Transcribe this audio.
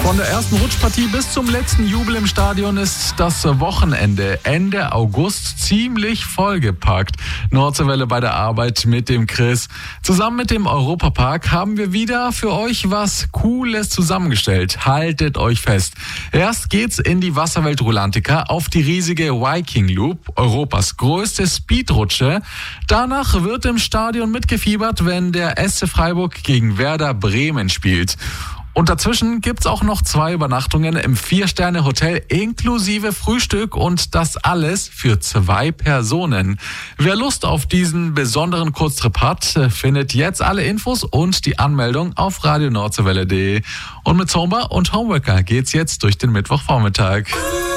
Von der ersten Rutschpartie bis zum letzten Jubel im Stadion ist das Wochenende Ende August ziemlich vollgepackt. Nordseewelle bei der Arbeit mit dem Chris. Zusammen mit dem Europapark haben wir wieder für euch was Cooles zusammengestellt. Haltet euch fest. Erst geht's in die Wasserwelt Rulantica auf die riesige Viking Loop, Europas größte Speedrutsche. Danach wird im Stadion mitgefiebert, wenn der SC Freiburg gegen Werder Bremen spielt. Und dazwischen gibt's auch noch 2 Übernachtungen im 4-Sterne-Hotel inklusive Frühstück und das alles für 2 Personen. Wer Lust auf diesen besonderen Kurztrip hat, findet jetzt alle Infos und die Anmeldung auf radionordsewelle.de. Und mit Zomba und Homeworker geht's jetzt durch den Mittwochvormittag.